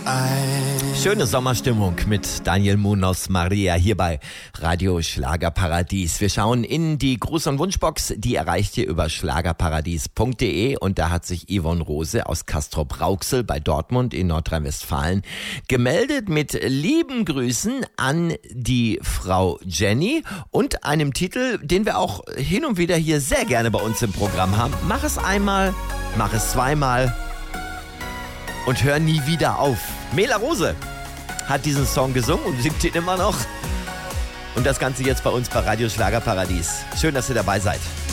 Schöne Sommerstimmung mit Daniel Munoz Maria hier bei Radio Schlagerparadies. Wir schauen in die Gruß- und Wunschbox, die erreicht ihr über schlagerparadies.de und da hat sich Yvonne Rose aus Castrop-Rauxel bei Dortmund in Nordrhein-Westfalen gemeldet mit lieben Grüßen an die Frau Jenny und einem Titel, den wir auch hin und wieder hier sehr gerne bei uns im Programm haben. Mach es einmal, mach es zweimal und hör nie wieder auf. Mela Rose hat diesen Song gesungen und singt ihn immer noch. Und das Ganze jetzt bei uns bei Radio Schlagerparadies. Schön, dass ihr dabei seid.